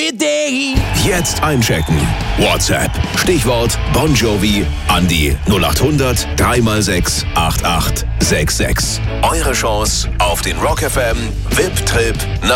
every day. Jetzt einchecken. WhatsApp. Stichwort Bon Jovi an die 0800 3x6 8866. Eure Chance auf den Rock FM VIP-Trip